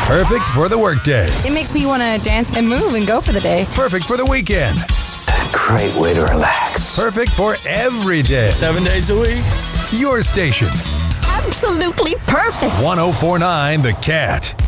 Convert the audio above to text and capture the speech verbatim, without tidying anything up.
Perfect for the workday. It makes me want to dance and move and go for the day. Perfect for the weekend. Great way to relax. Perfect for every day. Seven days a week. Your station. Absolutely perfect. one oh four point nine The Cat.